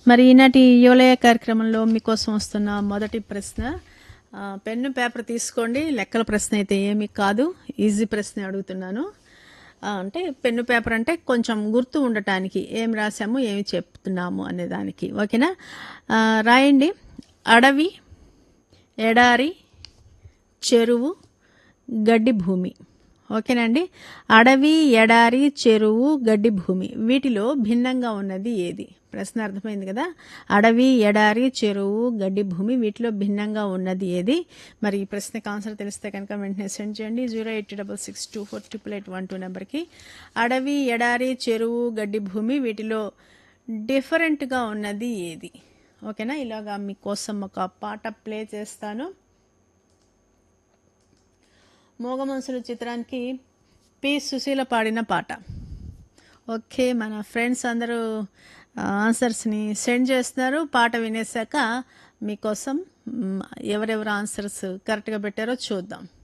మరి ఈనాటి యువలయ కార్యక్రమంలో మీకోసం వస్తున్న మొదటి ప్రశ్న. పెన్ను పేపర్ తీసుకోండి. లెక్కల ప్రశ్న అయితే ఏమీ కాదు, ఈజీ ప్రశ్న అడుగుతున్నాను. అంటే పెన్ను పేపర్ అంటే కొంచెం గుర్తు ఉండటానికి ఏం రాసాము ఏమి చెప్తున్నాము అనే దానికి. ఓకేనా? రాయండి. అడవి, ఎడారి, చెరువు, గడ్డి భూమి. ఓకేనండి. అడవి, ఎడారి, చెరువు, గడ్డి భూమి, వీటిలో భిన్నంగా ఉన్నది ఏది? ప్రశ్న అర్థమైంది కదా. అడవి, ఎడారి, చెరువు, గడ్డి భూమి, వీటిలో భిన్నంగా ఉన్నది ఏది? మరి ఈ ప్రశ్నకు ఆన్సర్ తెలిస్తే కనుక వెంటనే సెండ్ చేయండి 08066248812 నెంబర్కి. అడవి, ఎడారి, చెరువు, గడ్డి భూమి, వీటిలో డిఫరెంట్గా ఉన్నది ఏది? ఓకేనా? ఇలాగా మీకోసం ఒక పాట ప్లే చేస్తాను. మోగమనసులు చిత్రానికి పి సుశీల పాడిన పాట. ఓకే, మన ఫ్రెండ్స్ అందరూ ఆన్సర్స్ని సెండ్ చేస్తున్నారు. పాట వినేసాక మీకోసం ఎవరెవరు ఆన్సర్స్ కరెక్ట్గా పెట్టారో చూద్దాం.